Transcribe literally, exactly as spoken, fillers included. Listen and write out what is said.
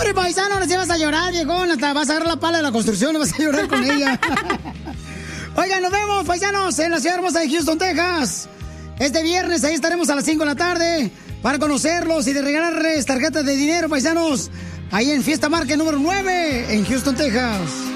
hombre, paisano, no se vas a llorar, viejón. Hasta vas a agarrar la pala de la construcción y vas a llorar con ella. Oigan, nos vemos, paisanos, en la ciudad hermosa de Houston, Texas. Este viernes ahí estaremos a las cinco de la tarde para conocerlos y de regalarles tarjetas de dinero, paisanos. Ahí en Fiesta Market número nueve en Houston, Texas.